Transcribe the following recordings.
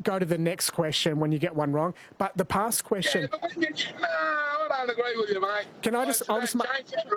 go to the next question when you get one wrong. But the past question... Yeah, but no, I don't agree with you, mate. Can I just... I'll just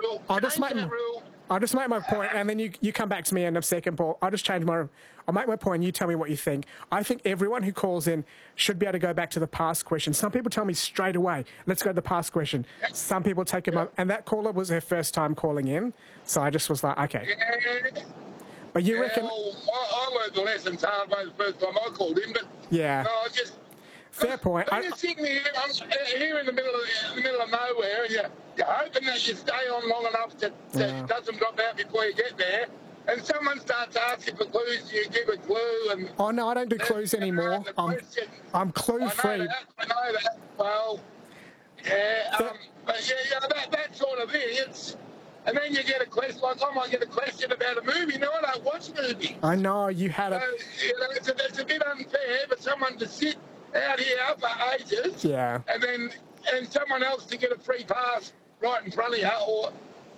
make my point, and then you come back to me in a second, Paul. I'll make my point, and you tell me what you think. I think everyone who calls in should be able to go back to the past question. Some people tell me straight away, let's go to the past question. Some people take a moment, and that caller was her first time calling in, so I just was like, okay. Yeah. But you reckon... Well, I learned the lessons hard way the first time I called in, but... Yeah. No, I just... Fair point. I'm just sitting here, here in the middle of nowhere, and you're hoping that you stay on long enough that it doesn't drop out before you get there. And someone starts asking for clues, you give a clue, and... Oh, no, I don't do clues anymore. I'm clue-free. I know that. Well, yeah, but yeah, that sort of thing, it's... And then you get a question, like I might get a question about a movie. No, I don't watch movies. I know, you had a... So, it's a bit unfair for someone to sit out here for ages, and someone else to get a free pass right in front of you, or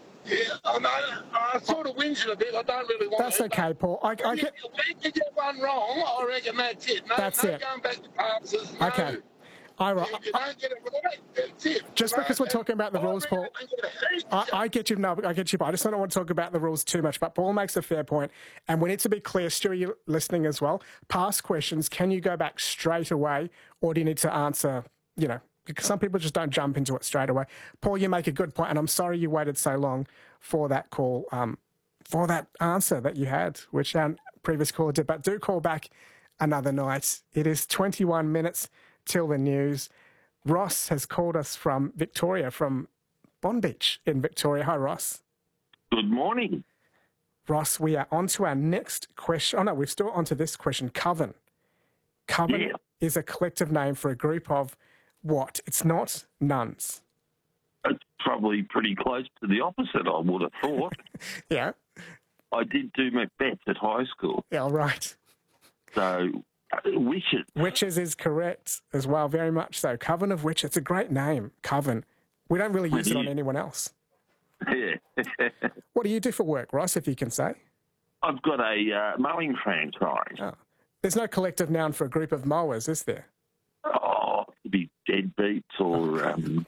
I sort of whinge it a bit. I don't really want. That's okay, Paul. When you get one wrong, I reckon that's it. That's it. Going back to passes. No. Okay. If you don't get it right, that's it. Just because we're talking about the rules, Paul, I get you. No, I get you, but I just don't want to talk about the rules too much. But Paul makes a fair point, and we need to be clear. Stu, you're listening as well. Past questions, can you go back straight away, or do you need to answer, because some people just don't jump into it straight away. Paul, you make a good point, and I'm sorry you waited so long for that call, for that answer that you had, which our previous caller did. But do call back another night. It is 21 minutes till the news. Ross has called us from Victoria, from Bonbeach in Victoria. Hi, Ross. Good morning. Ross, we are on to our next question. Oh, no, we're still on to this question. Coven. Coven is a collective name for a group of what? It's not nuns. It's probably pretty close to the opposite, I would have thought. Yeah. I did do Macbeth at high school. Yeah, right. So... Witches. Witches is correct as well, very much so. Coven of Witches. It's a great name, Coven. We don't really use it on anyone else. Yeah. What do you do for work, Ross, if you can say? I've got a mowing franchise. Oh. There's no collective noun for a group of mowers, is there? Oh, it could be deadbeats or...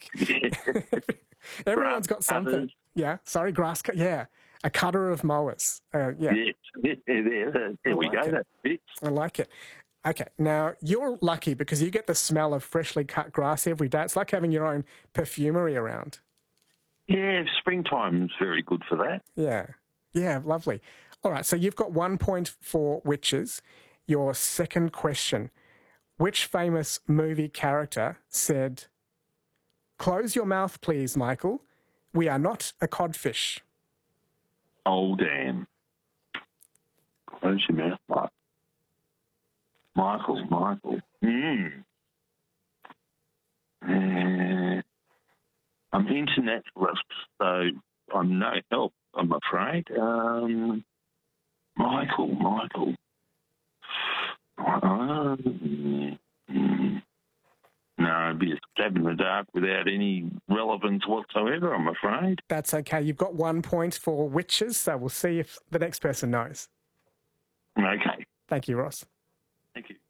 Everyone's got something. Cutters. Yeah, sorry, grass cut. Yeah, a cutter of mowers. Yeah. Yes, there we go. That fits. I like it. Okay, now you're lucky because you get the smell of freshly cut grass every day. It's like having your own perfumery around. Yeah, springtime's very good for that. Yeah, lovely. All right, so you've got 1 point for witches. Your second question. Which famous movie character said, "Close your mouth, please, Michael. We are not a codfish"? Oh, damn. Close your mouth, Michael. I'm internationalist, so I'm no help, I'm afraid. Michael. No, it'd be a stab in the dark without any relevance whatsoever, I'm afraid. That's okay. You've got 1 point for witches, so we'll see if the next person knows. Okay. Thank you, Ross. Thank you.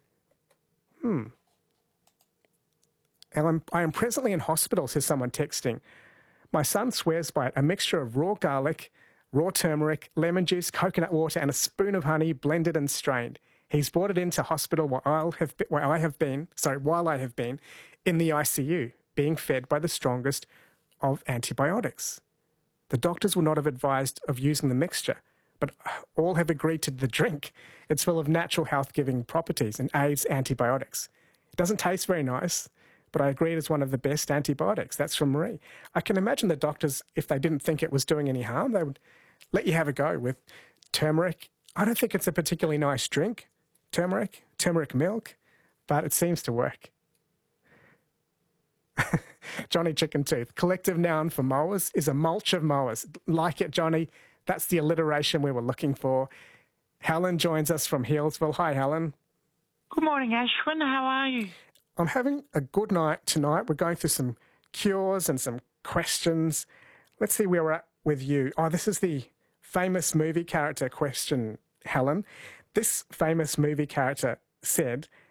I am presently in hospital, says someone texting. My son swears by it, a mixture of raw garlic, raw turmeric, lemon juice, coconut water, and a spoon of honey blended and strained. He's brought it into hospital while I have been in the ICU, being fed by the strongest of antibiotics. The doctors will not have advised of using the mixture, but all have agreed to the drink. It's full of natural health-giving properties and aids antibiotics. It doesn't taste very nice, but I agree it is one of the best antibiotics. That's from Marie. I can imagine the doctors, if they didn't think it was doing any harm, they would let you have a go with turmeric. I don't think it's a particularly nice drink, turmeric milk, but it seems to work. Johnny Chicken Tooth. Collective noun for mowers is a mulch of mowers. Like it, Johnny. That's the alliteration we were looking for. Helen joins us from Healesville. Hi, Helen. Good morning, Ashwin. How are you? I'm having a good night tonight. We're going through some cures and some questions. Let's see where we're at with you. Oh, this is the famous movie character question, Helen. This famous movie character said,